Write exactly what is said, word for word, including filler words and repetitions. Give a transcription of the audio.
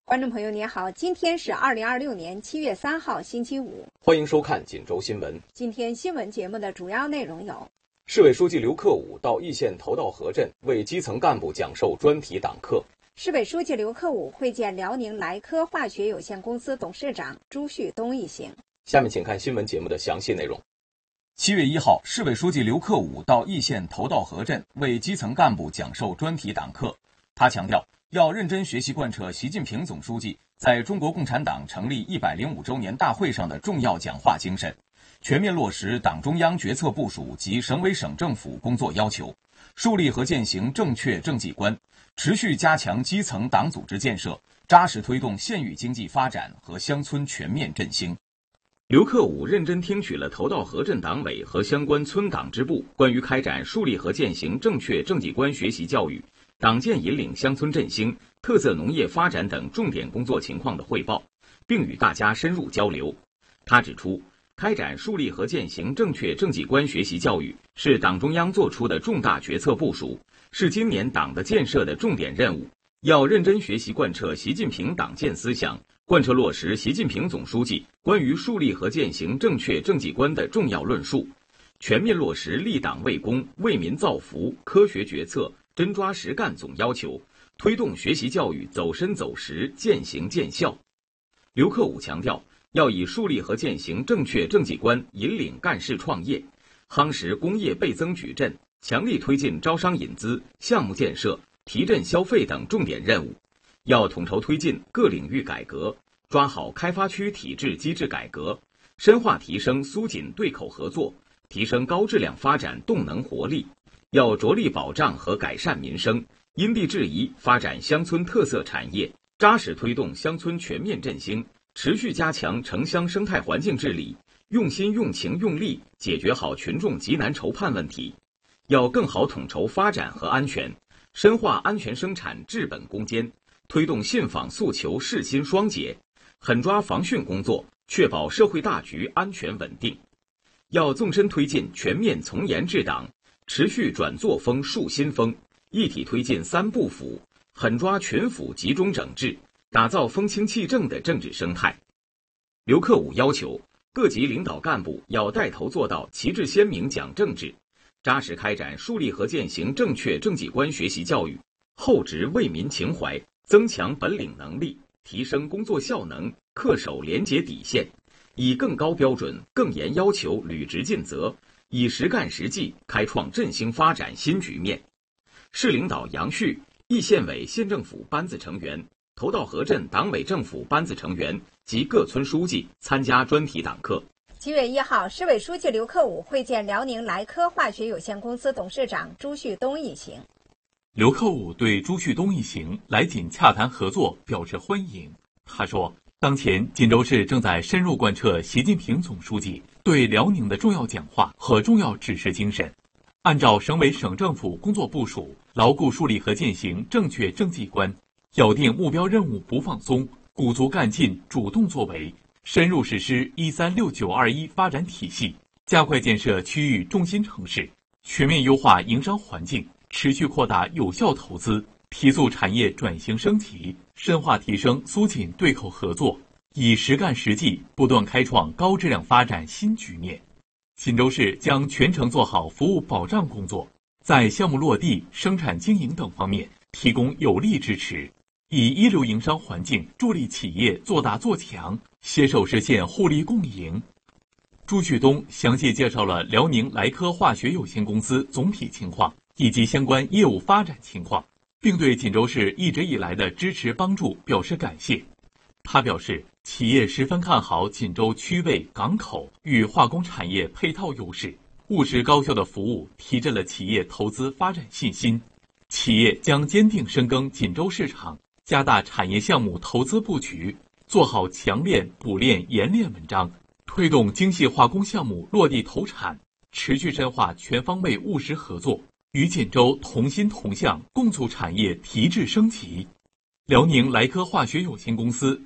观众朋友您好，今天是二零二六年七月三号星期五， 欢迎收看锦州新闻。 今天新闻节目的主要内容有： 市委书记刘克武到易县头道河镇为基层干部讲授专题党课； 市委书记刘克武会见辽宁莱科化学有限公司董事长朱旭东一行。 下面请看新闻节目的详细内容。 七月一号，市委书记刘克武到易县头道河镇为基层干部讲授专题党课。他强调，要认真学习贯彻习近平总书记在中国共产党成立一百零五周年大会上的重要讲话精神，全面落实党中央决策部署及省委省政府工作要求，树立和践行正确政绩观，持续加强基层党组织建设，扎实推动县域经济发展和乡村全面振兴。刘克武认真听取了头道河镇党委和相关村党支部关于开展树立和践行正确政绩观学习教育、党建引领乡村振兴、特色农业发展等重点工作情况的汇报，并与大家深入交流。他指出，开展树立和践行正确政绩观学习教育是党中央作出的重大决策部署，是今年党的建设的重点任务，要认真学习贯彻习近平党建思想，贯彻落实习近平总书记关于树立和践行正确政绩观的重要论述，全面落实立党为公、为民造福、科学决策、真抓实干总要求，推动学习教育走深走实、渐行渐效。刘克武强调，要以树立和践行正确政绩观引领干事创业，夯实工业倍增矩阵，强力推进招商引资、项目建设、提振消费等重点任务。要统筹推进各领域改革，抓好开发区体制机制改革，深化提升苏锦对口合作，提升高质量发展动能活力。要着力保障和改善民生，因地制宜发展乡村特色产业，扎实推动乡村全面振兴，持续加强城乡生态环境治理，用心用情用力解决好群众急难愁盼问题。要更好统筹发展和安全，深化安全生产治本攻坚，推动信访诉求事心双解，狠抓防汛工作，确保社会大局安全稳定。要纵深推进全面从严治党，持续转作风树新风，一体推进三部府，狠抓群府集中整治，打造风清气正的政治生态。刘克武要求各级领导干部要带头做到旗帜鲜明讲政治，扎实开展树立和践行正确政绩观学习教育，厚植为民情怀，增强本领能力，提升工作效能，恪守廉洁底线，以更高标准、更严要求履职尽责，以实干实际开创振兴发展新局面。市领导杨旭、易县委县政府班子成员、头道河镇党委政府班子成员及各村书记参加专题党课。 七月一号，市委书记刘克武会见辽宁莱科化学有限公司董事长朱旭东一行。 刘克武对朱旭东一行来锦洽谈合作表示欢迎。他说，当前锦州市正在深入贯彻习近平总书记对辽宁的重要讲话和重要指示精神，按照省委省政府工作部署，牢固树立和践行正确政绩观，咬定目标任务不放松，鼓足干劲主动作为，深入实施一三六九二一发展体系，加快建设区域中心城市，全面优化营商环境，持续扩大有效投资，提速产业转型升级，深化提升苏锦对口合作，以实干实际不断开创高质量发展新局面。锦州市将全程做好服务保障工作，在项目落地、生产经营等方面提供有力支持，以一流营商环境助力企业做大做强，携手实现互利共赢。朱旭东详细介绍了辽宁莱科化学有限公司总体情况以及相关业务发展情况，并对锦州市一直以来的支持帮助表示感谢。他表示，企业十分看好锦州区位、港口与化工产业配套优势，务实高效的服务提振了企业投资发展信心。企业将坚定深耕锦州市场，加大产业项目投资布局，做好强链、补链、冶炼文章，推动精细化工项目落地投产，持续深化全方位务实合作，与锦州同心同向，共促产业提质升级。辽宁莱科化学有限公司